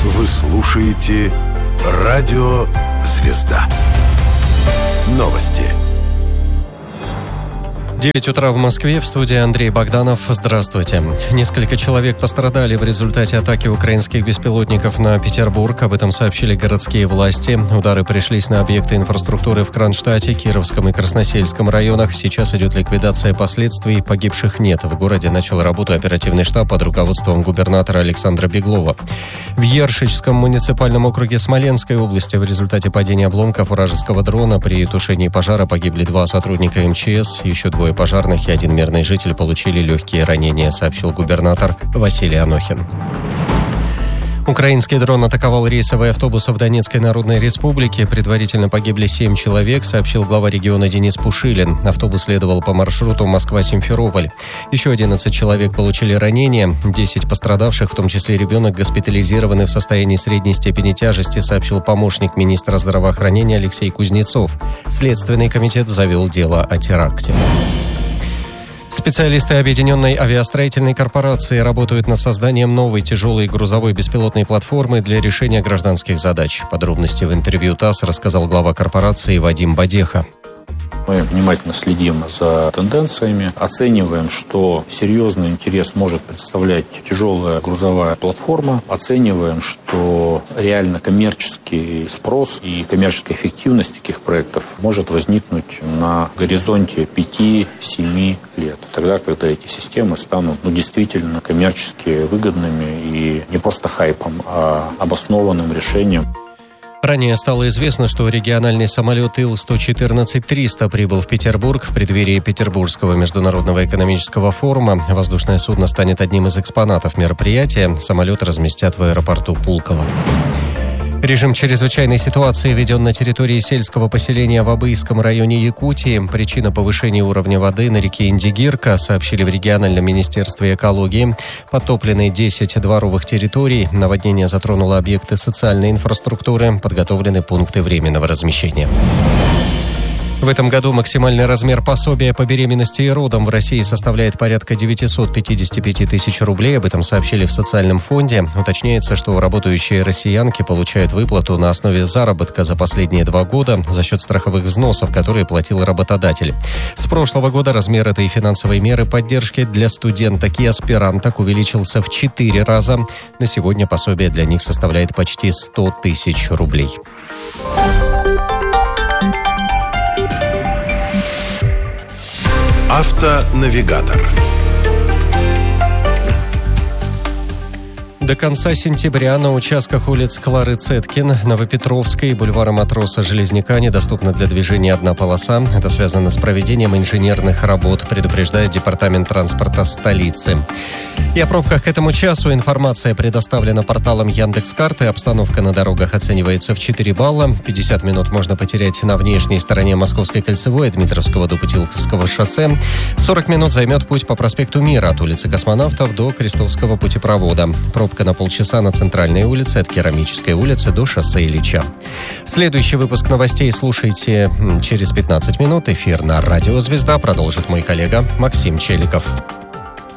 Вы слушаете «Радио Звезда». Новости. 9 утра в Москве, в студии Андрей Богданов. Здравствуйте. Несколько человек пострадали в результате атаки украинских беспилотников на Петербург. Об этом сообщили городские власти. Удары пришлись на объекты инфраструктуры в Кронштадте, Кировском и Красносельском районах. Сейчас идет ликвидация последствий. Погибших нет. В городе начал работу оперативный штаб под руководством губернатора Александра Беглова. В Ершичском муниципальном округе Смоленской области в результате падения обломков вражеского дрона при тушении пожара погибли 2 сотрудника МЧС. Еще 2 пожарных и 1 мирный житель получили легкие ранения, сообщил губернатор Василий Анохин. Украинский дрон атаковал рейсовые автобусы в Донецкой Народной Республике. Предварительно погибли 7 человек, сообщил глава региона Денис Пушилин. Автобус следовал по маршруту Москва-Симферополь. Еще 11 человек получили ранения. 10 пострадавших, в том числе ребенок, госпитализированы в состоянии средней степени тяжести, сообщил помощник министра здравоохранения Алексей Кузнецов. Следственный комитет завел дело о теракте. Специалисты Объединенной авиастроительной корпорации работают над созданием новой тяжелой грузовой беспилотной платформы для решения гражданских задач. Подробности в интервью ТАСС рассказал глава корпорации Вадим Бадеха. Мы внимательно следим за тенденциями, оцениваем, что серьезный интерес может представлять тяжелая грузовая платформа, оцениваем, что реально коммерческий спрос и коммерческая эффективность таких проектов может возникнуть на горизонте 5-7 лет. Тогда, когда эти системы станут действительно коммерчески выгодными и не просто хайпом, а обоснованным решением. Ранее стало известно, что региональный самолет Ил-114-300 прибыл в Петербург в преддверии Петербургского международного экономического форума. Воздушное судно станет одним из экспонатов мероприятия. Самолет разместят в аэропорту Пулково. Режим чрезвычайной ситуации введен на территории сельского поселения в Абыйском районе Якутии. Причина повышения уровня воды на реке Индигирка, сообщили в региональном министерстве экологии. Подтоплены 10 дворовых территорий. Наводнение затронуло объекты социальной инфраструктуры. Подготовлены пункты временного размещения. В этом году максимальный размер пособия по беременности и родам в России составляет порядка 955 тысяч рублей. Об этом сообщили в социальном фонде. Уточняется, что работающие россиянки получают выплату на основе заработка за последние 2 года за счет страховых взносов, которые платил работодатель. С прошлого года размер этой финансовой меры поддержки для студенток и аспиранток увеличился в 4 раза. На сегодня пособие для них составляет почти 100 тысяч рублей. Автонавигатор. До конца сентября на участках улиц Клары Цеткин, Новопетровской и бульвара Матроса Железняка недоступна для движения 1 полоса. Это связано с проведением инженерных работ, предупреждает Департамент транспорта столицы. И о пробках к этому часу информация предоставлена порталом Яндекс.Карты. Обстановка на дорогах оценивается в 4 балла. 50 минут можно потерять на внешней стороне Московской кольцевой, от Дмитровского до Путилковского шоссе. 40 минут займет путь по проспекту Мира от улицы Космонавтов до Крестовского путепровода. Пробка на полчаса на центральной улице от Керамической улицы до шоссе Ильича. Следующий выпуск новостей слушайте через 15 минут. Эфир на Радио Звезда продолжит мой коллега Максим Челиков.